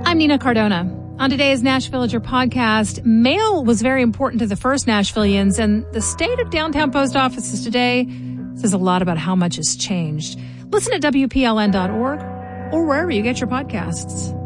I'm Nina Cardona. On today's Nash Villager podcast, mail was very important to the first Nashvillians, and the state of downtown post offices today says a lot about how much has changed. Listen at WPLN.org or wherever you get your podcasts.